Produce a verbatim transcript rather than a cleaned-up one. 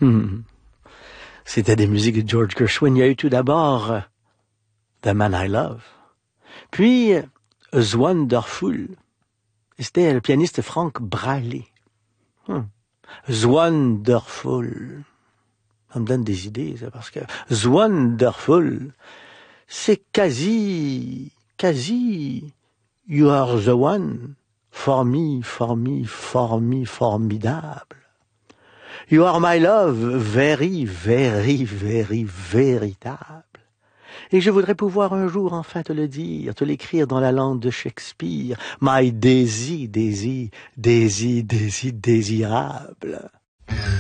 Hmm. C'était des musiques de George Gershwin. Il y a eu tout d'abord euh, The Man I Love. Puis euh, Wonderful. C'était le pianiste Frank Braley. Hmm. Wonderful. Ça me donne des idées, ça, parce que Wonderful, c'est quasi, quasi, you are the one, for me, for me, for me, formidable. You are my love, very, very, very, véritable. Et je voudrais pouvoir un jour enfin te le dire, te l'écrire dans la langue de Shakespeare. My Daisy, Daisy, Daisy, Daisy, désirable.